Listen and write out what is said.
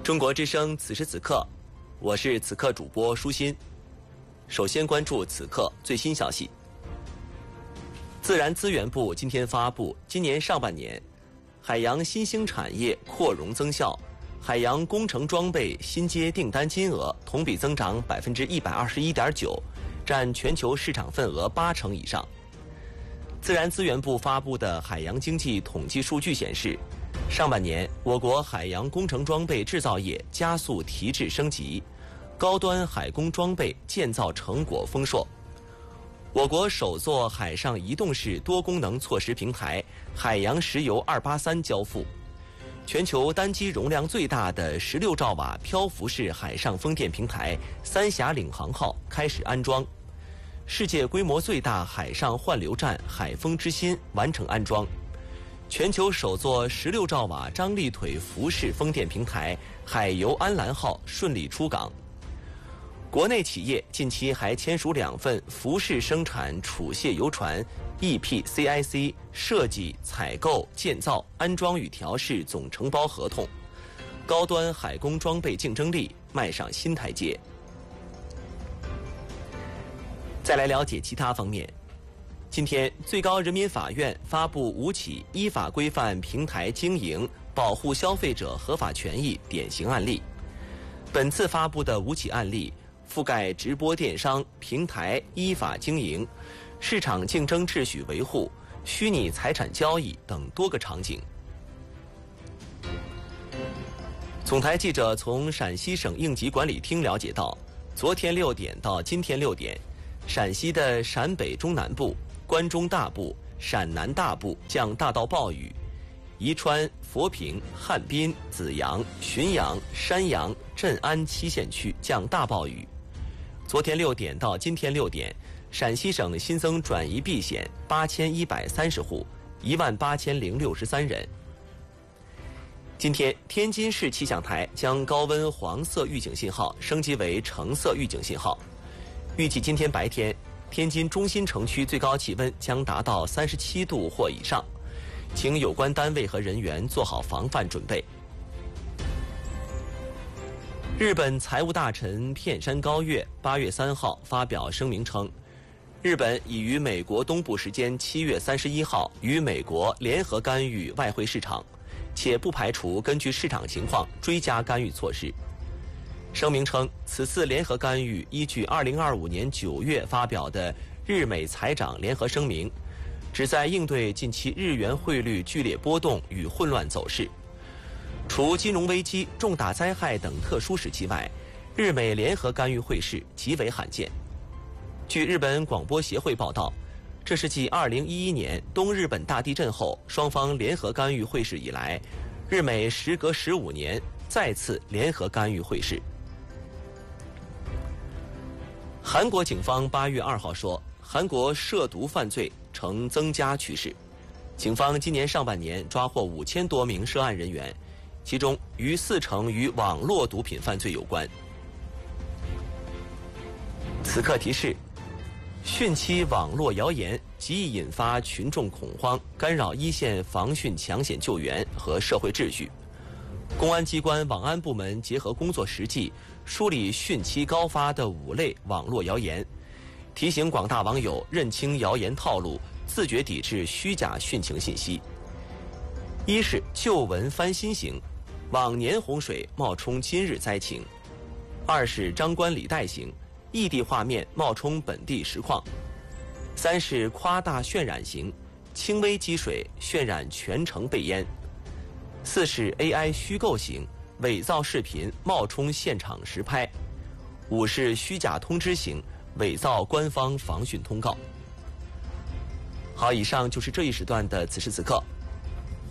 中国之声此时此刻，我是此刻主播舒心。首先关注此刻最新消息。自然资源部今天发布，今年上半年海洋新兴产业扩容增效，海洋工程装备新接订单金额同比增长121.9%，占全球市场份额80%以上。自然资源部发布的海洋经济统计数据显示，上半年我国海洋工程装备制造业加速提质升级，高端海工装备建造成果丰硕。我国首座海上移动式多功能措施平台海洋石油283交付，全球单机容量最大的16兆瓦漂浮式海上风电平台三峡领航号开始安装，世界规模最大海上换流站海风之心完成安装，全球首座16兆瓦张力腿浮式风电平台海游安澜号顺利出港。国内企业近期还签署2份浮式生产储卸游船 EPCIC 设计、采购、建造、安装与调试总承包合同，高端海工装备竞争力迈上新台阶。再来了解其他方面。今天，最高人民法院发布5起依法规范平台经营、保护消费者合法权益典型案例。本次发布的5起案例覆盖直播电商平台依法经营、市场竞争秩序维护、虚拟财产交易等多个场景。总台记者从陕西省应急管理厅了解到，昨天6点到今天6点，陕西的陕北中南部、关中大部、陕南大部降大到暴雨，宜川、佛坪、汉滨、紫阳、浔阳、山阳、镇安7县区降大暴雨。昨天6点到今天6点，陕西省新增转移避险8130户，18063人。今天，天津市气象台将高温黄色预警信号升级为橙色预警信号。预计今天白天，天津中心城区最高气温将达到37度或以上，请有关单位和人员做好防范准备。日本财务大臣片山高月8月3号发表声明称，日本已于美国东部时间7月31号与美国联合干预外汇市场，且不排除根据市场情况追加干预措施。声明称，此次联合干预依据2025年9月发表的日美财长联合声明，旨在应对近期日元汇率剧烈波动与混乱走势。除金融危机、重大灾害等特殊时期外，日美联合干预汇市极为罕见。据日本广播协会报道，这是继2011年东日本大地震后双方联合干预汇市以来，日美时隔15年再次联合干预汇市。韩国警方8月2号说，韩国涉毒犯罪呈增加趋势，警方今年上半年抓获5000多名涉案人员，其中逾40%与网络毒品犯罪有关。此刻提示：汛期网络谣言极易引发群众恐慌，干扰一线防汛抢险救援和社会秩序。公安机关网安部门结合工作实际，梳理汛期高发的5类网络谣言，提醒广大网友认清谣言套路，自觉抵制虚假汛情信息。一是旧闻翻新型，往年洪水冒充今日灾情；二是张冠李戴型，异地画面冒充本地实况；三是夸大渲染型，轻微积水渲染全城被淹；四是 AI 虚构型，伪造视频冒充现场实拍；五是虚假通知型，伪造官方防汛通告。好，以上就是这一时段的此时此刻。